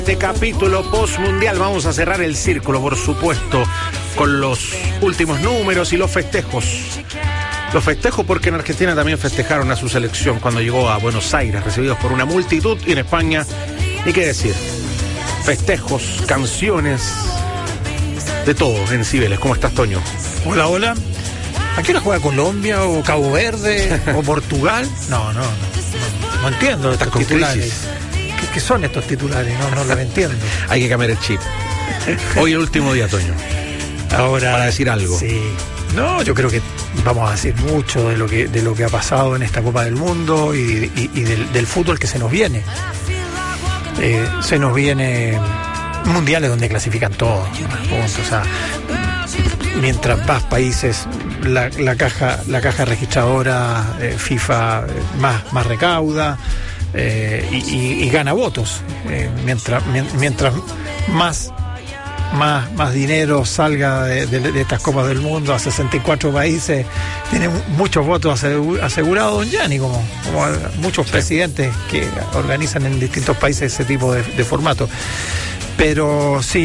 Este capítulo post-mundial vamos a cerrar el círculo, por supuesto, con los últimos números y los festejos. Los festejos porque en Argentina también festejaron a su selección cuando llegó a Buenos Aires, recibidos por una multitud, y en España, ni qué decir. Festejos, canciones, de todo en Cibeles. ¿Cómo estás, Toño? Hola, hola. ¿A qué hora juega Colombia o Cabo Verde o Portugal? No entiendo estos titulares. ¿Qué son estos titulares? No los entiendo. Hay que cambiar el chip. Hoy el último día, Toño. Ahora, para decir algo. Sí. No, yo creo que vamos a decir mucho de lo que ha pasado en esta Copa del Mundo y del fútbol que se nos viene. Se nos viene mundiales donde clasifican todos. O sea, mientras más países, la caja registradora FIFA más recauda. Y gana votos. Mientras más dinero salga de estas Copas del Mundo a 64 países, tiene muchos votos asegurados don Gianni, como muchos presidentes que organizan en distintos países ese tipo de formato. Pero sí,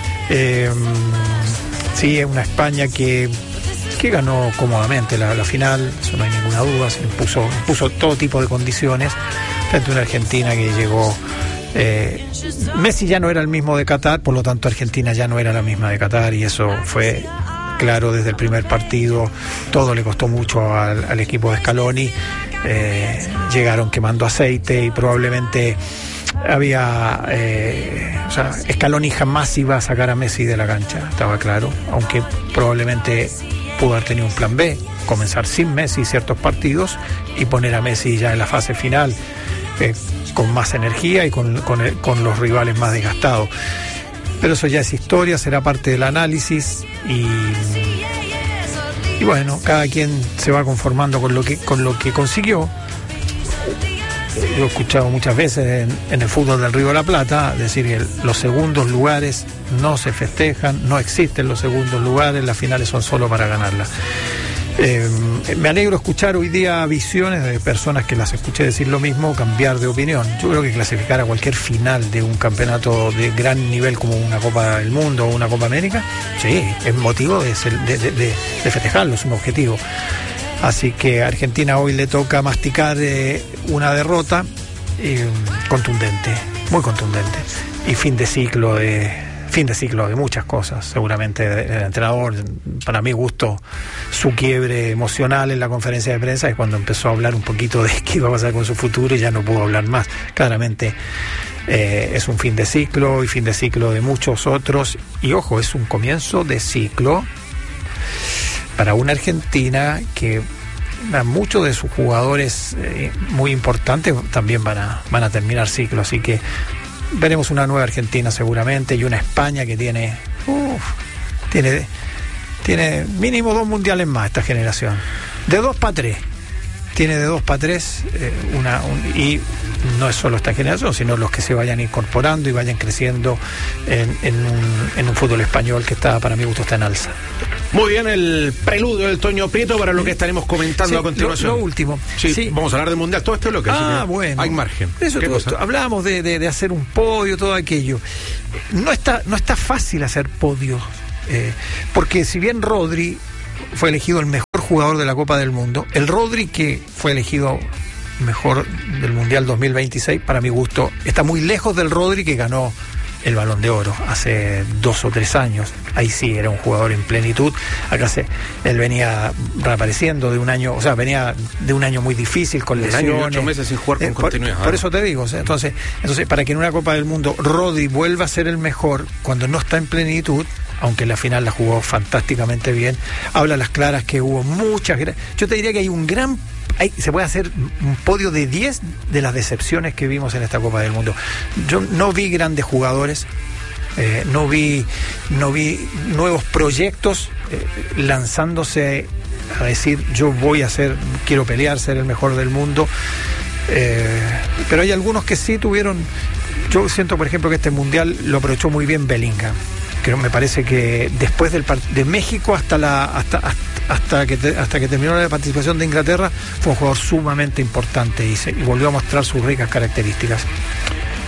es una España que ganó cómodamente la final, eso no hay ninguna duda, se impuso todo tipo de condiciones frente a una Argentina que llegó. Messi ya no era el mismo de Qatar, por lo tanto Argentina ya no era la misma de Qatar, y eso fue claro desde el primer partido. Todo le costó mucho al equipo de Scaloni. Llegaron quemando aceite y probablemente Scaloni jamás iba a sacar a Messi de la cancha, estaba claro, aunque probablemente pudo haber tenido un plan B, comenzar sin Messi ciertos partidos y poner a Messi ya en la fase final con más energía y con los rivales más desgastados. Pero eso ya es historia, será parte del análisis y bueno, cada quien se va conformando con lo que consiguió. Yo he escuchado muchas veces en el fútbol del Río de la Plata decir que los segundos lugares no se festejan, no existen los segundos lugares, las finales son solo para ganarlas. Me alegro escuchar hoy día visiones de personas que las escuché decir lo mismo, cambiar de opinión. Yo creo que clasificar a cualquier final de un campeonato de gran nivel como una Copa del Mundo o una Copa América, sí, es motivo de festejarlo, es un objetivo. Así que a Argentina hoy le toca masticar una derrota contundente, muy contundente, y fin de ciclo de muchas cosas. Seguramente el entrenador, para mi gusto, su quiebre emocional en la conferencia de prensa es cuando empezó a hablar un poquito de qué iba a pasar con su futuro y ya no pudo hablar más. Claramente es un fin de ciclo y fin de ciclo de muchos otros, y ojo, es un comienzo de ciclo para una Argentina que muchos de sus jugadores muy importantes también van a terminar ciclo, así que veremos una nueva Argentina seguramente, y una España que tiene mínimo 2 mundiales más esta generación, de 2 para 3. Tiene de 2 para 3 y no es solo esta generación, sino los que se vayan incorporando y vayan creciendo en un fútbol español que para mi gusto está en alza. Muy bien, el preludio del Toño Prieto para lo que estaremos comentando a continuación. Lo último. Sí, vamos a hablar del Mundial, todo esto es lo que bueno. Hay margen. Eso hablábamos de hacer un podio, todo aquello. No está fácil hacer podios, porque si bien Rodri fue elegido el mejor jugador de la Copa del Mundo, el Rodri que fue elegido mejor del Mundial 2026, para mi gusto, está muy lejos del Rodri que ganó el Balón de Oro hace 2 o 3 años. Ahí sí era un jugador en plenitud. Acá él venía reapareciendo venía de un año muy difícil con lesiones. Un año y 8 meses sin jugar con continuidad. Por eso te digo, entonces para que en una Copa del Mundo Rodri vuelva a ser el mejor cuando no está en plenitud, aunque en la final la jugó fantásticamente bien, habla a las claras que hubo muchas. Yo te diría que se puede hacer un podio de 10 de las decepciones que vimos en esta Copa del Mundo. Yo no vi grandes jugadores, no vi nuevos proyectos lanzándose a decir yo quiero pelear, ser el mejor del mundo, pero hay algunos que sí tuvieron. Yo siento, por ejemplo, que este mundial lo aprovechó muy bien Bellingham. Me parece que después de México hasta que terminó la participación de Inglaterra, fue un jugador sumamente importante y volvió a mostrar sus ricas características.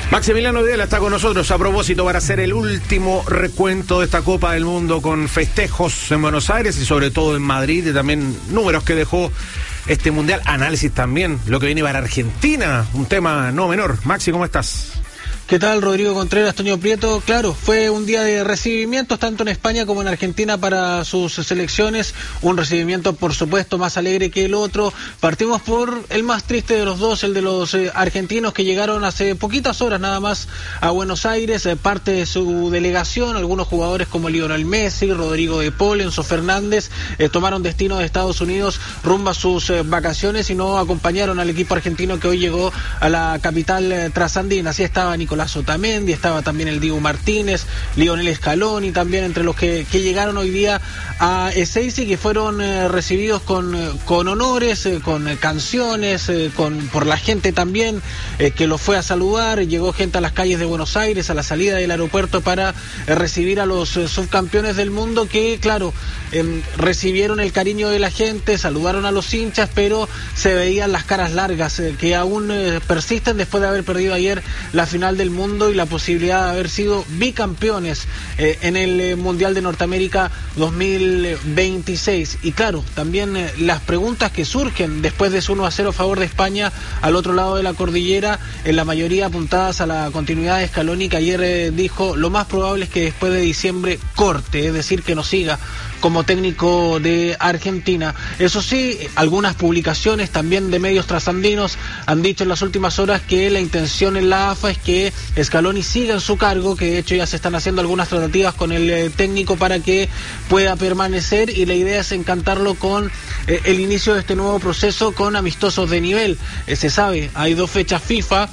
Maximiliano Videla está con nosotros a propósito para hacer el último recuento de esta Copa del Mundo con festejos en Buenos Aires y sobre todo en Madrid, y también números que dejó este Mundial, análisis también, lo que viene para Argentina, un tema no menor. Maxi, ¿cómo estás? ¿Qué tal, Rodrigo Contreras, Toño Prieto? Claro, fue un día de recibimientos tanto en España como en Argentina para sus selecciones, un recibimiento por supuesto más alegre que el otro. Partimos por el más triste de los dos, el de los argentinos que llegaron hace poquitas horas nada más a Buenos Aires, parte de su delegación, algunos jugadores como Lionel Messi, Rodrigo de Paul, Enzo Fernández, tomaron destino de Estados Unidos rumbo a sus vacaciones y no acompañaron al equipo argentino que hoy llegó a la capital trasandina. Así estaba Nicolás Otamendi, estaba también el Dibu Martínez, Lionel Scaloni, también entre los que llegaron hoy día a Ezeiza, que fueron recibidos con honores, con canciones, por la gente también que los fue a saludar. Llegó gente a las calles de Buenos Aires a la salida del aeropuerto para recibir a los subcampeones del mundo que, claro, recibieron el cariño de la gente, saludaron a los hinchas, pero se veían las caras largas que aún persisten después de haber perdido ayer la final del mundo y la posibilidad de haber sido bicampeones en el Mundial de Norteamérica 2026. Y claro, también las preguntas que surgen después de ese 1-0 a favor de España al otro lado de la cordillera, en la mayoría apuntadas a la continuidad de Scaloni, que ayer dijo lo más probable es que después de diciembre corte, es decir, que no siga como técnico de Argentina. Eso sí, algunas publicaciones también de medios trasandinos han dicho en las últimas horas que la intención en la AFA es que Scaloni siga en su cargo, que de hecho ya se están haciendo algunas tratativas con el técnico para que pueda permanecer, y la idea es encantarlo con el inicio de este nuevo proceso con amistosos de nivel. Se sabe, hay 2 fechas FIFA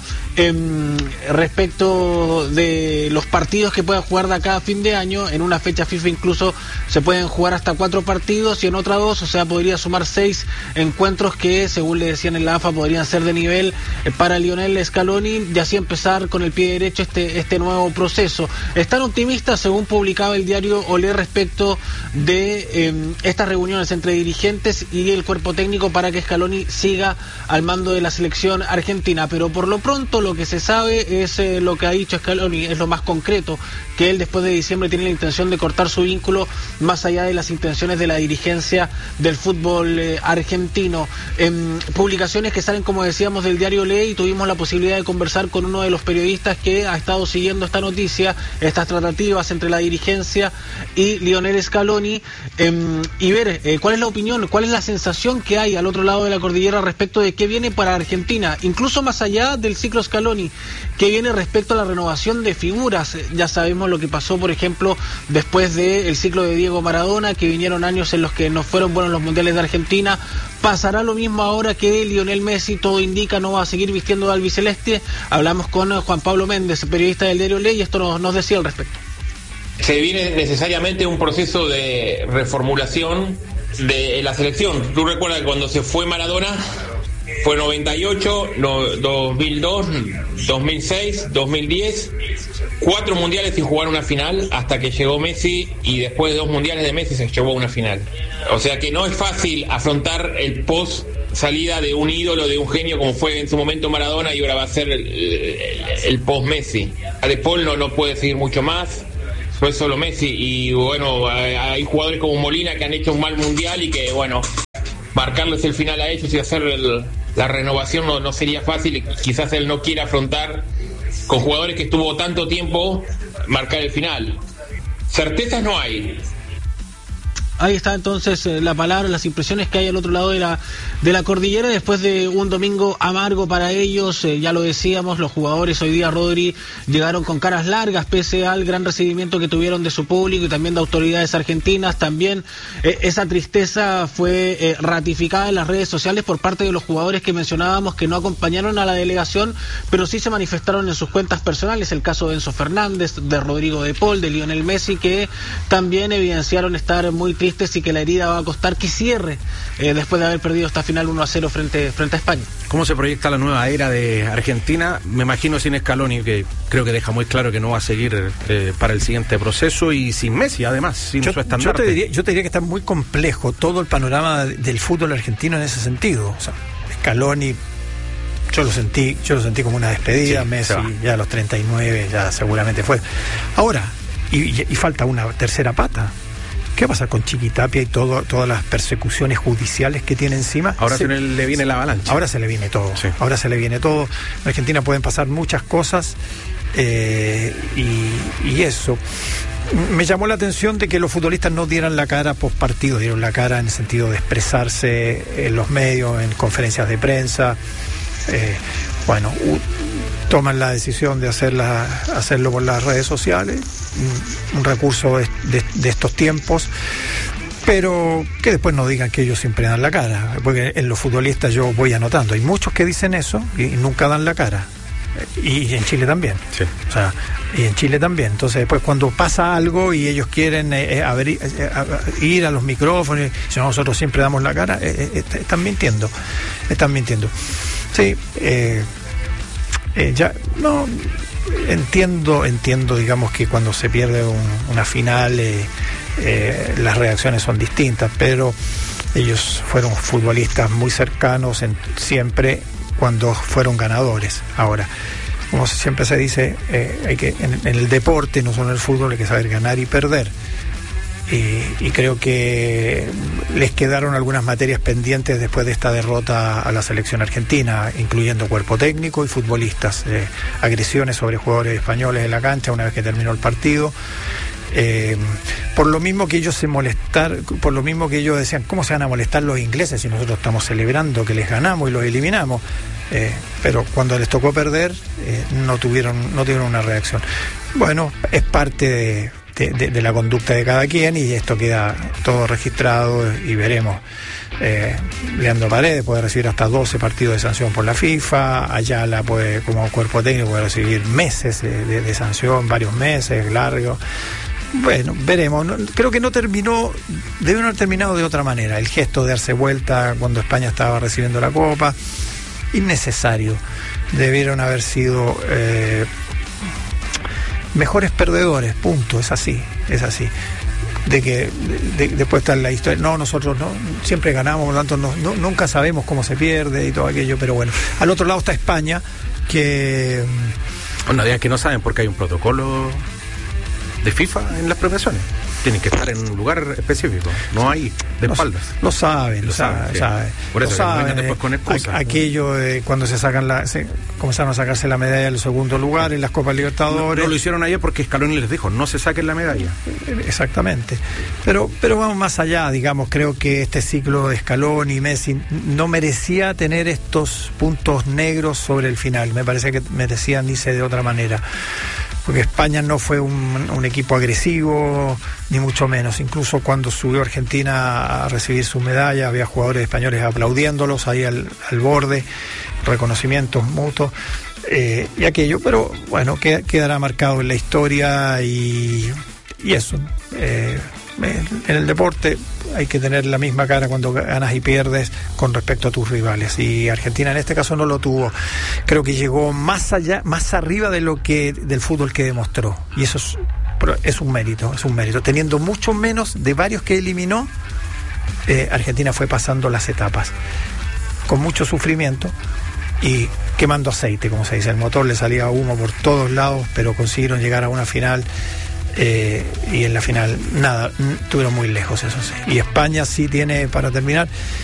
respecto de los partidos que puedan jugar de acá a fin de año. En una fecha FIFA incluso se pueden jugar hasta 4 partidos y en otra 2, o sea, podría sumar 6 encuentros que, según le decían en la AFA, podrían ser de nivel para Lionel Scaloni y así empezar con el pie derecho este nuevo proceso. Están optimistas, según publicaba el diario Olé, respecto de estas reuniones entre dirigentes y el cuerpo técnico para que Scaloni siga al mando de la selección argentina, pero por lo pronto lo que se sabe es lo que ha dicho Scaloni, es lo más concreto, que él después de diciembre tiene la intención de cortar su vínculo más allá de las intenciones de la dirigencia del fútbol argentino. Publicaciones que salen, como decíamos, del diario Olé, y tuvimos la posibilidad de conversar con uno de los periodistas que ha estado siguiendo esta noticia, estas tratativas entre la dirigencia y Lionel Scaloni, y ver cuál es la opinión, cuál es la sensación que hay al otro lado de la cordillera respecto de qué viene para Argentina, incluso más allá del ciclo Scaloni, qué viene respecto a la renovación de figuras. Ya sabemos lo que pasó, por ejemplo, después del ciclo de Diego Maradona, que vinieron años en los que no fueron buenos los mundiales de Argentina. Pasará lo mismo ahora que Lionel Messi, todo indica, no va a seguir vistiendo de albiceleste. Hablamos con Juan Pablo Méndez, periodista del diario Ley, y esto nos decía al respecto. Se viene necesariamente un proceso de reformulación de la selección. Tú recuerdas que cuando se fue Maradona fue 98, 2002, 2006, 2010, 4 mundiales sin jugar una final hasta que llegó Messi, y después de 2 mundiales de Messi se llevó a una final. O sea que no es fácil afrontar el post salida de un ídolo, de un genio como fue en su momento Maradona, y ahora va a ser el post Messi. De Paul no puede seguir mucho más, fue solo Messi, y bueno, hay jugadores como Molina que han hecho un mal mundial y que, bueno, marcarles el final a ellos y hacer la renovación no sería fácil. Quizás él no quiera afrontar con jugadores que estuvo tanto tiempo marcar el final. Certezas no hay. Ahí está entonces la palabra, las impresiones que hay al otro lado de la cordillera después de un domingo amargo para ellos. Ya lo decíamos, los jugadores hoy día, Rodri, llegaron con caras largas pese al gran recibimiento que tuvieron de su público y también de autoridades argentinas. También esa tristeza fue ratificada en las redes sociales por parte de los jugadores que mencionábamos, que no acompañaron a la delegación, pero sí se manifestaron en sus cuentas personales. El caso de Enzo Fernández, de Rodrigo de Paul, de Lionel Messi, que también evidenciaron estar muy tristes y que la herida va a costar que cierre después de haber perdido esta final 1-0 frente a España. ¿Cómo se proyecta la nueva era de Argentina? Me imagino sin Scaloni, que creo que deja muy claro que no va a seguir para el siguiente proceso, y sin Messi además, sin su estandarte. Yo te diría que está muy complejo todo el panorama del fútbol argentino en ese sentido. O sea, Scaloni yo lo sentí como una despedida. Sí, Messi ya a los 39 ya seguramente fue. Ahora, y falta una tercera pata. ¿Qué pasa con Chiquitapia y todas las persecuciones judiciales que tiene encima? Ahora se le viene la avalancha. Ahora se le viene todo. Sí. Ahora se le viene todo. En Argentina pueden pasar muchas cosas y eso. Me llamó la atención de que los futbolistas no dieran la cara post partido, dieron la cara en el sentido de expresarse en los medios, en conferencias de prensa. Toman la decisión de hacerlo por las redes sociales, un recurso de estos tiempos, pero que después no digan que ellos siempre dan la cara, porque en los futbolistas yo voy anotando, hay muchos que dicen eso y nunca dan la cara. Y en Chile también. Sí. O sea, y en Chile también. Entonces después cuando pasa algo y ellos quieren ir a los micrófonos, si no, nosotros siempre damos la cara, están mintiendo. Sí, ya no entiendo, digamos, que cuando se pierde una final las reacciones son distintas, pero ellos fueron futbolistas muy cercanos siempre cuando fueron ganadores. Ahora, como siempre se dice, hay que en el deporte, no solo en el fútbol, hay que saber ganar y perder. Y creo que les quedaron algunas materias pendientes después de esta derrota a la selección argentina, incluyendo cuerpo técnico y futbolistas, agresiones sobre jugadores españoles en la cancha una vez que terminó el partido. Por lo mismo que ellos por lo mismo que ellos decían, ¿cómo se van a molestar los ingleses si nosotros estamos celebrando que les ganamos y los eliminamos? Pero cuando les tocó perder, no tuvieron una reacción. Bueno, es parte de la conducta de cada quien y esto queda todo registrado y veremos. Leandro Paredes puede recibir hasta 12 partidos de sanción por la FIFA, Ayala como cuerpo técnico puede recibir meses de sanción, varios meses, largos. Bueno, veremos. Creo que debieron haber terminado de otra manera. El gesto de darse vuelta cuando España estaba recibiendo la Copa, innecesario. Debieron haber sido mejores perdedores, punto. Es así. Después está la historia. No, nosotros no, siempre ganamos, por lo tanto nunca sabemos cómo se pierde y todo aquello, pero bueno. Al otro lado está España, que... Bueno, digan que no saben porque hay un protocolo de FIFA en las premiaciones. Tienen que estar en un lugar específico, no hay de espaldas. Lo saben. Por eso saben, después con excusas. Aquello cuando comenzaron a sacarse la medalla en el segundo lugar en las Copas Libertadores. No lo hicieron ayer porque Scaloni les dijo, no se saquen la medalla. Exactamente. Pero vamos más allá, digamos, creo que este ciclo de Scaloni y Messi no merecía tener estos puntos negros sobre el final. Me parece que merecían irse de otra manera. Porque España no fue un equipo agresivo, ni mucho menos. Incluso cuando subió Argentina a recibir su medalla, había jugadores españoles aplaudiéndolos ahí al borde, reconocimientos mutuos y aquello. Pero bueno, quedará marcado en la historia y eso. En el deporte hay que tener la misma cara cuando ganas y pierdes con respecto a tus rivales, y Argentina en este caso no lo tuvo. Creo que llegó más arriba del fútbol que demostró, y eso es un mérito, teniendo mucho menos de varios que eliminó. Argentina fue pasando las etapas con mucho sufrimiento y quemando aceite, como se dice. El motor le salía humo por todos lados, pero consiguieron llegar a una final. Y en la final nada, estuvieron muy lejos, eso sí. Y España sí tiene, para terminar,